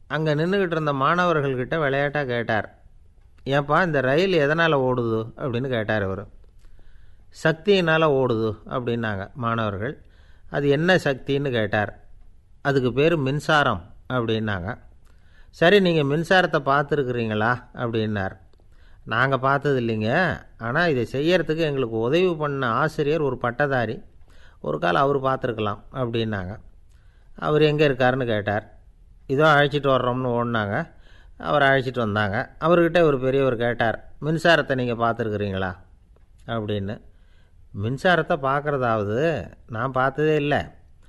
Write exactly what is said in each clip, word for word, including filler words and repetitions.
அங்கே நின்றுக்கிட்டு இருந்த மாணவர்கள்கிட்ட விளையாட்டாக கேட்டார், ஏன்பா இந்த ரயில் எதனால் ஓடுது அப்படின்னு கேட்டார் இவர். சக்தியினால் ஓடுது அப்படின்னாங்க மாணவர்கள். அது என்ன சக்தின்னு கேட்டார். அதுக்கு பேர் மின்சாரம் அப்படின்னாங்க. சரி, நீங்கள் மின்சாரத்தை பார்த்துருக்குறீங்களா அப்படின்னார். நாங்கள் பார்த்தது இல்லைங்க, ஆனால் இதை செய்யறதுக்கு எங்களுக்கு உதவி பண்ண ஆசிரியர் ஒரு பட்டதாரி, ஒரு கால் அவர் பார்த்துருக்கலாம் அப்படின்னாங்க. அவர் எங்கே இருக்காருன்னு கேட்டார். இதோ அழைச்சிட்டு வர்றோம்னு ஓடினாங்க. அவர் அழைச்சிட்டு வந்தாங்க. அவர்கிட்ட ஒரு பெரியவர் கேட்டார், மின்சாரத்தை நீங்கள் பார்த்துருக்குறீங்களா அப்படின்னு. மின்சாரத்தை பார்க்குறதாவது நான் பார்த்ததே இல்லை.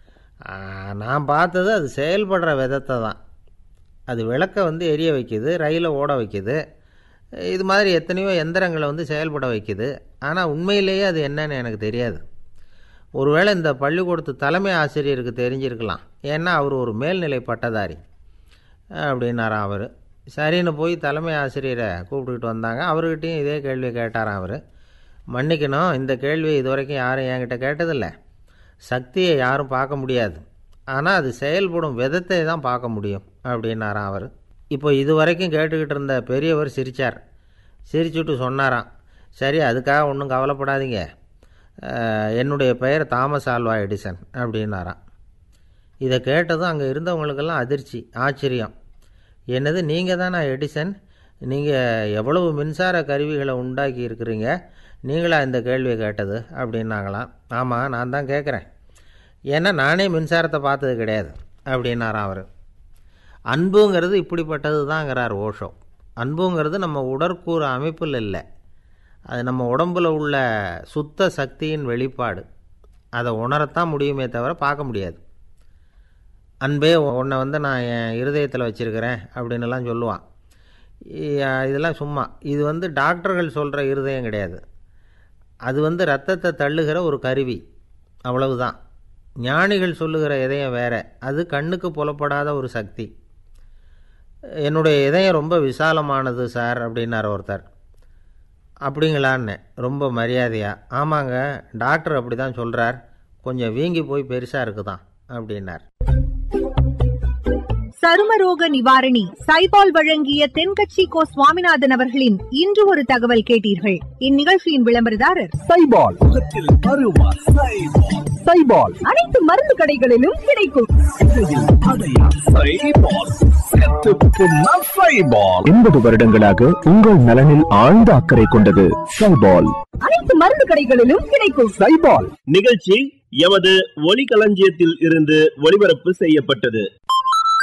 நான் பார்த்தது அது செயல்படுற விதத்தை தான். அது விளக்கை வந்து எரிய வைக்குது, ரயிலை ஓட வைக்குது, இது மாதிரி எத்தனையோ எந்திரங்களை வந்து செயல்பட வைக்குது. ஆனால் உண்மையிலேயே அது என்னன்னு எனக்கு தெரியாது. ஒருவேளை இந்த பள்ளிக்கூடத்து தலைமை ஆசிரியருக்கு தெரிஞ்சிருக்கலாம், ஏன்னா அவர் ஒரு மேல்நிலை பட்டதாரி அப்படின்னாராம் அவர். சரின்னு போய் தலைமை ஆசிரியரை கூப்பிட்டுக்கிட்டு வந்தாங்க. அவர்கிட்டையும் இதே கேள்வியை கேட்டாராம் அவர். மன்னிக்கணும், இந்த கேள்வியை இதுவரைக்கும் யாரும் என்கிட்ட கேட்டதில்லை. சக்தியை யாரும் பார்க்க முடியாது, ஆனால் அது செயல்படும் விதத்தை தான் பார்க்க முடியும் அப்படின்னாராம் அவர். இப்போ இது வரைக்கும் கேட்டுக்கிட்டு இருந்த பெரியவர் சிரித்தார். சிரிச்சுட்டு சொன்னாராம், சரி அதுக்காக ஒன்றும் கவலைப்படாதீங்க, என்னுடைய பெயர் தாமஸ் ஆல்வா எடிசன் அப்படின்னாராம். இதை கேட்டதும் அங்கே இருந்தவங்களுக்கெல்லாம் அதிர்ச்சி, ஆச்சரியம். என்னது, நீங்கள் தானா எடிசன்? நீங்கள் எவ்வளவு மின்சார கருவிகளை உண்டாக்கி இருக்கிறீங்க, நீங்களா இந்த கேள்வியை கேட்டது அப்படின்னாங்களாம். ஆமாம், நான் தான் கேட்குறேன், ஏன்னா நானே மின்சாரத்தை பார்த்தது கிடையாது அப்படின்னாராம் அவர். அன்புங்கிறது இப்படிப்பட்டது தாங்கிறார் ஓஷோ. அன்புங்கிறது நம்ம உடற்கூறு அமைப்பில் இல்லை, அது நம்ம உடம்பில் உள்ள சுத்த சக்தியின் வெளிப்பாடு. அதை உணரத்தான் முடியுமே தவிர பார்க்க முடியாது. அன்பே உன்னை வந்து நான் என் இருதயத்தில் வச்சுருக்கிறேன் அப்படின்னுலாம் சொல்லுவான். இதெல்லாம் சும்மா. இது வந்து டாக்டர்கள் சொல்கிற இருதயம் கிடையாது. அது வந்து ரத்தத்தை தள்ளுகிற ஒரு கருவி, அவ்வளவுதான். ஞானிகள் சொல்லுகிற இதயம் வேற, அது கண்ணுக்கு புலப்படாத ஒரு சக்தி. என்னுடைய இதயம் ரொம்ப விசாலமானது சார் அப்படின்னார் ஒருத்தர். அப்படிங்களான்னு ரொம்ப மரியாதையா, ஆமாங்க டாக்டர் அப்படி தான் சொல்கிறார், கொஞ்சம் வீங்கி போய் பெருசாக இருக்குதான் அப்படின்னார். சருமரோக நிவாரணி சைபால் வழங்கிய தென்கட்சி கோ சுவாமிநாதன் அவர்களின் இன்று ஒரு தகவல் கேட்டீர்கள். இந்நிகழ்ச்சியின் விளம்பரதாரர் சைபால், முகத்தில் அருவா சைபால், அனைத்து மருந்து கடைகளிலும் கிடைக்கும். எண்பது வருடங்களாக உங்கள் நலனில் ஆழ்ந்த அக்கறை கொண்டது சைபால். அனைத்து மருந்து கடைகளிலும் கிடைக்கும் சைபால். நிகழ்ச்சி எமது ஒலிகளஞ்சியத்தில் இருந்து ஒளிபரப்பு செய்யப்பட்டது.